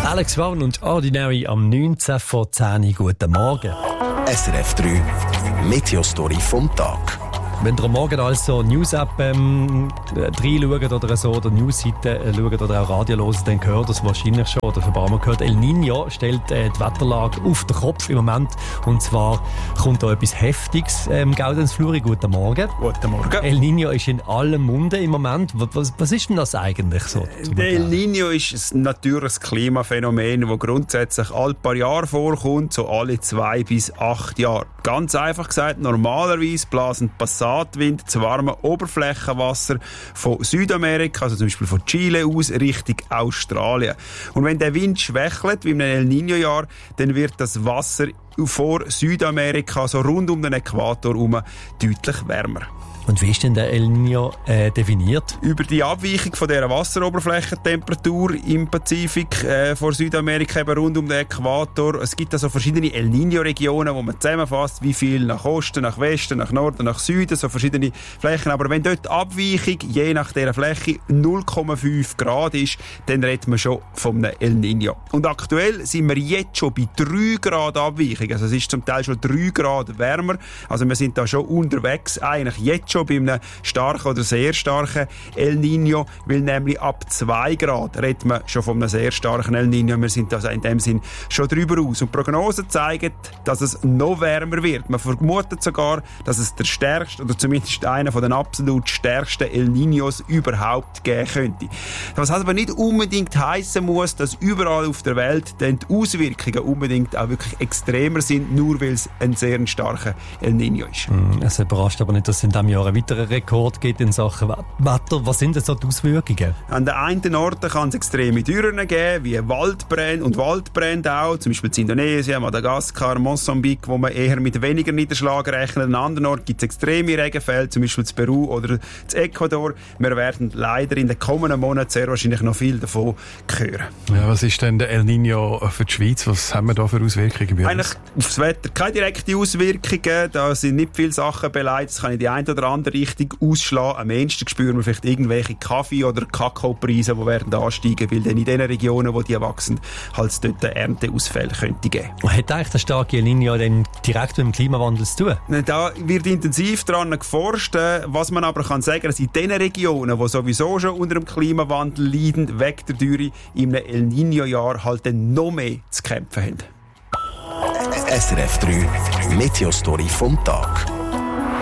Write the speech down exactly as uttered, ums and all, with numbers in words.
Alex Warren und Ordinary am neunzehn vor zehn. Guten Morgen. S R F drei Meteostory vom Tag. Wenn ihr am Morgen also News-App ähm, reinschaut oder so, oder News-Seiten äh, schaut oder auch Radio hören, dann gehört das wahrscheinlich schon, oder von ein paar Mal gehört, El Niño stellt äh, die Wetterlage auf den Kopf im Moment. Und zwar kommt da etwas Heftiges. Ähm, Gaudenz Fluri, guten Morgen. Guten Morgen. El Niño ist in allen Munden im Moment. Was, was ist denn das eigentlich so? Der El Niño ist ein natürliches Klimaphänomen, das grundsätzlich alle paar Jahre vorkommt, so alle zwei bis acht Jahre. Ganz einfach gesagt, normalerweise blasen Passatwind das warme Oberflächenwasser von Südamerika, also zum Beispiel von Chile aus, Richtung Australien. Und wenn der Wind schwächelt, wie im El Niño-Jahr, dann wird das Wasser vor Südamerika, so rund um den Äquator herum, deutlich wärmer. Und wie ist denn der El Niño äh, definiert? Über die Abweichung von dieser Wasseroberflächentemperatur im Pazifik äh, vor Südamerika, eben rund um den Äquator. Es gibt also verschiedene El Niño-Regionen, wo man zusammenfasst, wie viel nach Osten, nach Westen, nach Norden, nach Süden, so verschiedene Flächen. Aber wenn dort die Abweichung je nach dieser Fläche null Komma fünf Grad ist, dann redet man schon von einem El Niño. Und aktuell sind wir jetzt schon bei drei Grad Abweichung. Also es ist zum Teil schon drei Grad wärmer. Also wir sind da schon unterwegs, eigentlich jetzt schon bei einem starken oder sehr starken El Niño, weil nämlich ab zwei Grad redet man schon von einem sehr starken El Niño. Wir sind also in dem Sinn schon drüber aus. Und Prognosen zeigen, dass es noch wärmer wird. Man vermutet sogar, dass es der stärkste oder zumindest einer von den absolut stärksten El Niños überhaupt geben könnte. Was aber nicht unbedingt heissen muss, dass überall auf der Welt dann die Auswirkungen unbedingt auch wirklich extremer sind, nur weil es ein sehr starker El Niño ist. Mm, es überrascht aber nicht, dass es in diesem Jahr einen weiteren Rekord gibt in Sachen Wetter. Was sind denn so die Auswirkungen? An den einen Orten kann es extreme Dürren geben, wie Waldbrände und Waldbrände auch, zum Beispiel in Indonesien, Madagaskar, Mosambik, wo man eher mit weniger Niederschlag rechnet. An anderen Orten gibt es extreme Regenfälle, zum Beispiel in Peru oder in Ecuador. Wir werden leider in den kommenden Monaten sehr wahrscheinlich noch viel davon hören. Ja, was ist denn der El Niño für die Schweiz? Was haben wir da für Auswirkungen bei uns? Eigentlich aufs Wetter keine direkten Auswirkungen. Da sind nicht viele Sachen beleidigt. Das kann in die eine oder andere Richtung ausschlagen. Am ehesten spüren wir vielleicht irgendwelche Kaffee- oder Kakaopreise, die werden ansteigen, weil dann in den Regionen, wo die wachsen, halt dort Ernteausfälle könnte geben. Hat eigentlich der starke El Niño denn direkt mit dem Klimawandel zu tun? Da wird intensiv daran geforscht. Was man aber kann sagen, dass in den Regionen, die sowieso schon unter dem Klimawandel leiden, wegen der Dürre, im El Niño-Jahr halt dann noch mehr zu kämpfen haben. S R F drei Meteostory vom Tag.